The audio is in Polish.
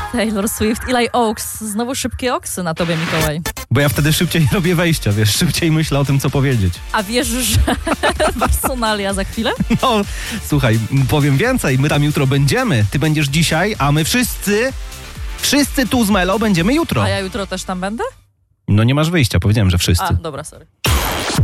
Taylor Swift, Eli Oaks. Znowu szybkie oksy na tobie, Mikołaj. Bo ja wtedy szybciej robię wejścia, wiesz, szybciej myślę o tym, co powiedzieć. A wierzysz, że personalia za chwilę? No, słuchaj, powiem więcej, my tam jutro będziemy. Ty będziesz dzisiaj, a my wszyscy tu z Melo będziemy jutro. A ja jutro też tam będę? No nie masz wyjścia, powiedziałem, że wszyscy. A, dobra, sorry.